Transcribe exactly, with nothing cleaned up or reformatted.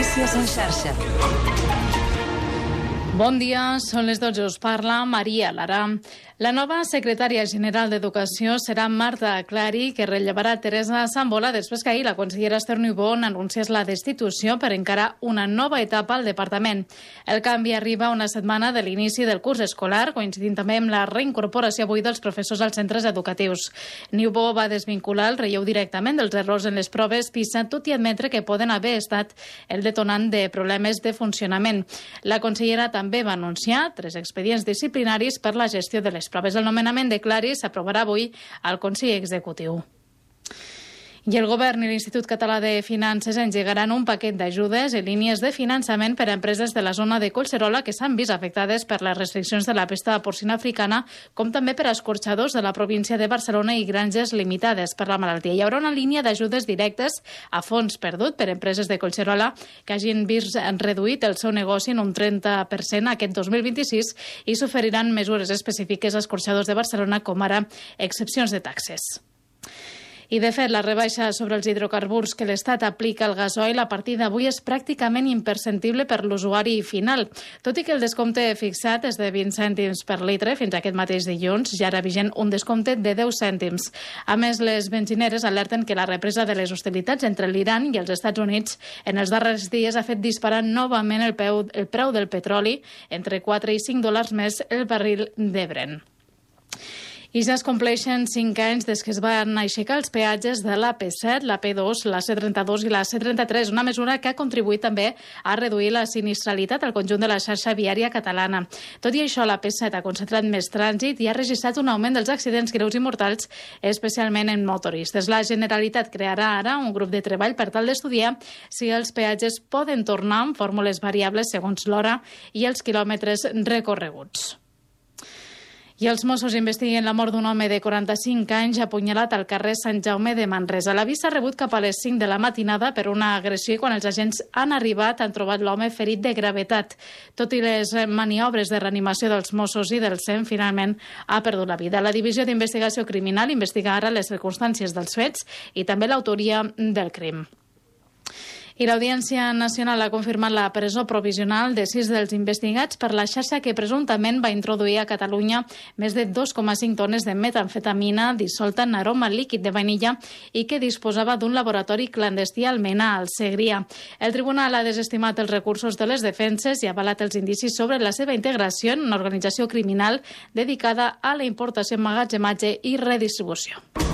Notícies en xarxa. Bon dia, són les dotze, us parla Maria Lara. La nova secretària general d'Educació serà Marta Clary, que rellevarà Teresa Sambola després que ahir la consellera Esther Niubó anunciés la destitució per encarar una nova etapa al departament. El canvi arriba una setmana de l'inici del curs escolar, coincidint també amb la reincorporació avui dels professors als centres educatius. Niubó va desvincular el relleu directament dels errors en les proves PISA, tot i admetre que poden haver estat el detonant de problemes de funcionament. La consellera també va anunciar tres expedients disciplinaris per la gestió de les proves. El nomenament de Clary s'aprovarà avui al Consell Executiu. I el Govern i l'Institut Català de Finances engegaran un paquet d'ajudes i línies de finançament per a empreses de la zona de Collserola que s'han vist afectades per les restriccions de la pesta porcina africana, com també per a escorxadors de la província de Barcelona i granges limitades per la malaltia. Hi haurà una línia d'ajudes directes a fons perdut per a empreses de Collserola que hagin vist reduït el seu negoci en un trenta per cent aquest dos mil vint-i-sis i s'oferiran mesures específiques a escorxadors de Barcelona, com ara excepcions de taxes. I, de fet, la rebaixa sobre els hidrocarburs que l'Estat aplica al gasoil a partir d'avui és pràcticament imperceptible per l'usuari final. Tot i que el descompte fixat és de vint cèntims per litre fins aquest mateix dilluns, ja era vigent un descompte de deu cèntims. A més, les benzineres alerten que la represa de les hostilitats entre l'Iran i els Estats Units en els darrers dies ha fet disparar novament el preu, el preu del petroli, entre quatre i cinc dòlars més el barril de Brent. I ja es compleixen cinc anys des que es van aixecar els peatges de la P set, la P dos, la C trenta-dos i la C trenta-tres, una mesura que ha contribuït també a reduir la sinistralitat al conjunt de la xarxa viària catalana. Tot i això, la P set ha concentrat més trànsit i ha registrat un augment dels accidents greus i mortals, especialment en motoristes. La Generalitat crearà ara un grup de treball per tal d'estudiar si els peatges poden tornar amb fórmules variables segons l'hora i els quilòmetres recorreguts. I els Mossos investiguen la mort d'un home de quaranta-cinc anys apunyalat al carrer Sant Jaume de Manresa. L'avís s'ha rebut cap a les cinc de la matinada per una agressió i quan els agents han arribat han trobat l'home ferit de gravetat. Tot i les maniobres de reanimació dels Mossos i del S E M, finalment ha perdut la vida. La Divisió d'Investigació Criminal investiga ara les circumstàncies dels fets i també l'autoria del crim. I l'Audiència Nacional ha confirmat la presó provisional de sis dels investigats per la xarxa que presumptament va introduir a Catalunya més de dos coma cinc tones de metamfetamina dissolta en aroma líquid de vainilla i que disposava d'un laboratori clandestí al Almenar, al Segrià. El tribunal ha desestimat els recursos de les defenses i ha avalat els indicis sobre la seva integració en una organització criminal dedicada a la importació, emmagatzematge i redistribució.